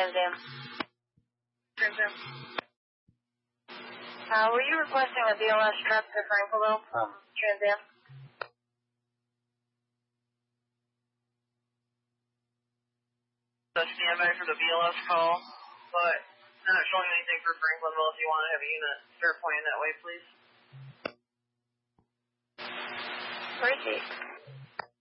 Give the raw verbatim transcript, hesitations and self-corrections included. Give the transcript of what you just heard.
Trans Am. Trans Am. Uh, were you requesting a B L S truck to Franklinville from Trans Am? The standby for the B L S call, but it's not showing anything for Franklinville. If you want to have a unit start pointing that way, please. Where is he?